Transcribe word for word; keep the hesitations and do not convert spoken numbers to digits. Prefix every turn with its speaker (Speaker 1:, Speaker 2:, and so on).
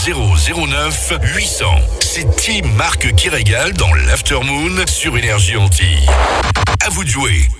Speaker 1: zéro zéro neuf huit cents. C'est Team Marc qui régale dans l'Aftermoon sur Énergie Antilles. À vous de jouer.